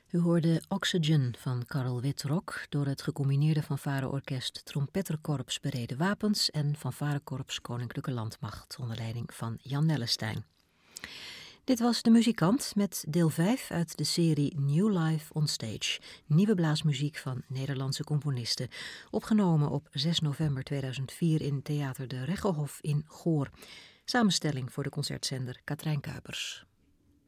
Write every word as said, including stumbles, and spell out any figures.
U hoorde Oxygen van Karel Witrok door het gecombineerde fanfareorkest Trompetterkorps Bereden Wapens en Fanfarekorps Koninklijke Landmacht onder leiding van Jan Nellestein. Dit was De Muzikant met deel vijf uit de serie New Life on Stage, nieuwe blaasmuziek van Nederlandse componisten, opgenomen op zes november tweeduizend vier in Theater de Reggehofs in Goor. Samenstelling voor de concertzender Katrijn Kuipers.